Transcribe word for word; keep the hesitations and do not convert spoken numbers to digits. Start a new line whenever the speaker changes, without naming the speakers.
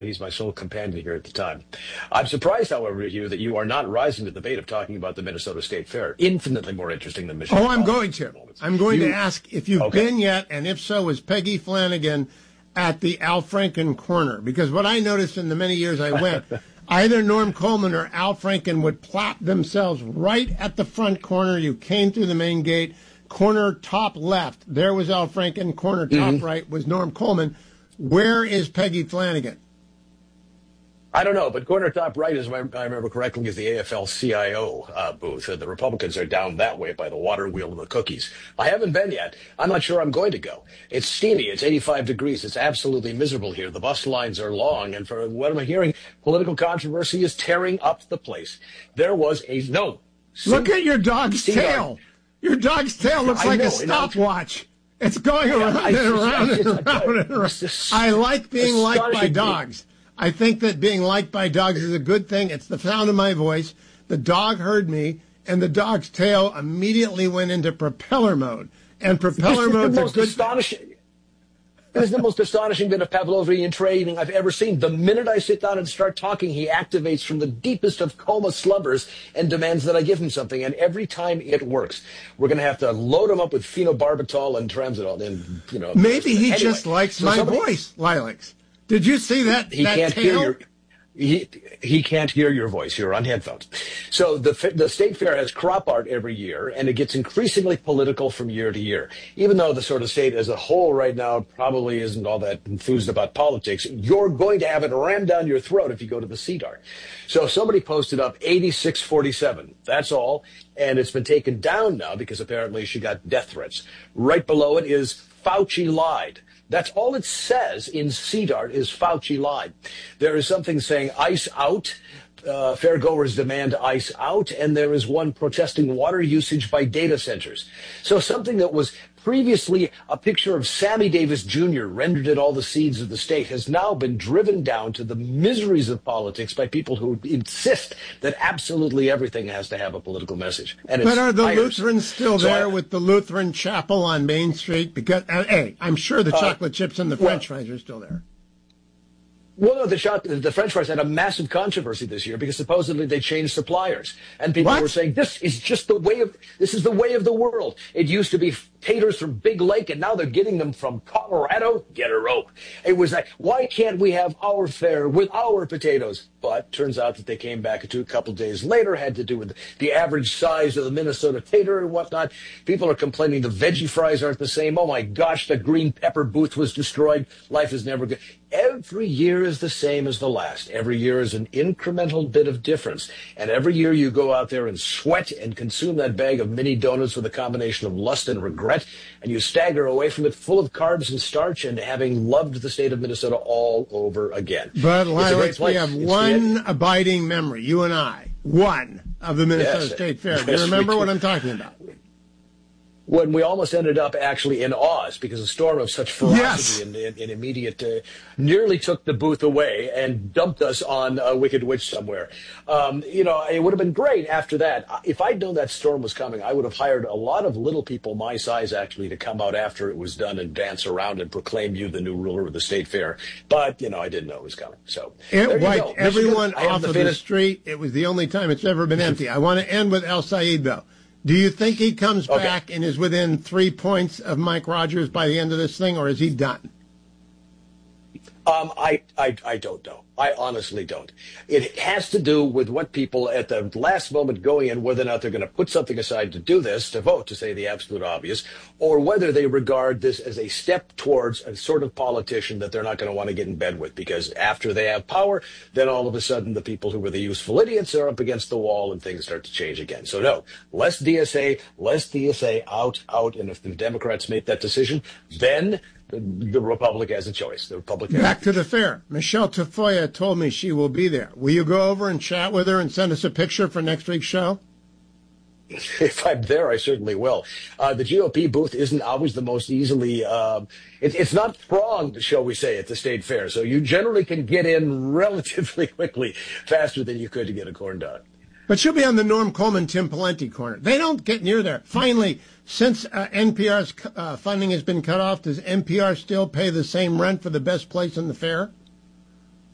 He's my sole companion here at the time. I'm surprised, however, Hugh, that you are not rising to the bait of talking about the Minnesota State Fair. Infinitely more interesting than Michigan.
Oh, I'm going to. I'm going
you,
to ask if you've
okay.
been yet, and if so, is Peggy Flanagan at the Al Franken corner? Because what I noticed in the many years I went, either Norm Coleman or Al Franken would plop themselves right at the front corner. You came through the main gate, corner top left. There was Al Franken. Corner top mm-hmm. right was Norm Coleman. Where is Peggy Flanagan?
I don't know, but corner top right, as I remember correctly, is the A F L C I O uh, booth. Uh, the Republicans are down that way by the water wheel and the cookies. I haven't been yet. I'm not sure I'm going to go. It's steamy. It's eighty-five degrees. It's absolutely miserable here. The bus lines are long, and for what I'm hearing, political controversy is tearing up the place. There was a no.
Look at your dog's tail. Your dog's tail looks
I
like
know,
a stopwatch. It's going
yeah,
around
I,
and around
it's,
and
it's,
around and around. I like being liked by dogs. I think that being liked by dogs is a good thing. It's the sound of my voice. The dog heard me, and the dog's tail immediately went into propeller mode. And propeller mode is a good
astonishing. It is the most astonishing bit of Pavlovian training I've ever seen. The minute I sit down and start talking, he activates from the deepest of coma slumbers and demands that I give him something. And every time it works, we're going to have to load him up with phenobarbital and tramadol. And you know,
maybe he
anyway,
just likes
so
my
somebody,
voice, Lilacs. Did you see that?
He
that
can't
tail?
hear your. He, he can't hear your voice. You're on headphones. So the the State Fair has crop art every year, and it gets increasingly political from year to year. Even though the sort of state as a whole right now probably isn't all that enthused about politics, you're going to have it rammed down your throat if you go to the C D A R. So somebody posted up eighty-six forty-seven. That's all. And it's been taken down now because apparently she got death threats. Right below it is Fauci lied. That's all it says in C D A R is Fauci lied. There is something saying ice out. Uh, fairgoers demand ice out, and there is one protesting water usage by data centers. So something that was previously a picture of Sammy Davis Junior rendered at all the seeds of the state has now been driven down to the miseries of politics by people who insist that absolutely everything has to have a political message. And
but are the
tires.
Lutherans still
so
there
I,
with the Lutheran chapel on Main Street? Because, uh, hey, I'm sure the
uh,
chocolate chips and the
well,
French fries are still there.
Well, no, the, shot, the French fries had a massive controversy this year because supposedly they changed suppliers, and people
what?
were saying this is just the way of this is the way of the world. It used to be taters from Big Lake, and now they're getting them from Colorado. Get a rope. It was like, why can't we have our fare with our potatoes? But turns out that they came back a couple days later, had to do with the average size of the Minnesota tater and whatnot. People are complaining the veggie fries aren't the same. Oh my gosh, the green pepper booth was destroyed. Life is never good. Every year is the same as the last. Every year is an incremental bit of difference. And every year you go out there and sweat and consume that bag of mini donuts with a combination of lust and regret, and you stagger away from it full of carbs and starch and having loved the state of Minnesota all over again.
But, Lilacs, we have
it's
one the, abiding memory, you and I, one of the Minnesota
yes,
State Fair.
Yes,
Do you remember what I'm talking about?
When we almost ended up actually in Oz because a storm of such ferocity
yes.
and, and, and immediate uh, nearly took the booth away and dumped us on a Wicked Witch somewhere. Um, you know, it would have been great after that. If I'd known that storm was coming, I would have hired a lot of little people my size actually to come out after it was done and dance around and proclaim you the new ruler of the state fair. But, you know, I didn't know it was coming. So
it wiped everyone
Michigan,
off
the
of
famous-
the street. It was the only time it's ever been empty. I want to end with El Said, though. Do you think he comes
okay.
back and is within three points of Mike Rogers by the end of this thing, or is he done?
Um, I, I, I don't know. I honestly don't. It has to do with what people at the last moment going in, whether or not they're going to put something aside to do this, to vote, to say the absolute obvious, or whether they regard this as a step towards a sort of politician that they're not going to want to get in bed with, because after they have power, then all of a sudden the people who were the useful idiots are up against the wall and things start to change again. So no, less D S A, less D S A, out, out. And if the Democrats make that decision, then the Republic has a choice. The Republic has
Back to the fair. Michelle Tafoya told me she will be there. Will you go over and chat with her and send us a picture for next week's show?
If I'm there, I certainly will. Uh, the G O P booth isn't always the most easily, uh, it, it's not thronged, shall we say, at the state fair. So you generally can get in relatively quickly, faster than you could to get a corn dog.
But she'll be on the Norm Coleman, Tim Pawlenty corner. They don't get near there. Finally, since uh, N P R's uh, funding has been cut off, does N P R still pay the same rent for the best place in the fair?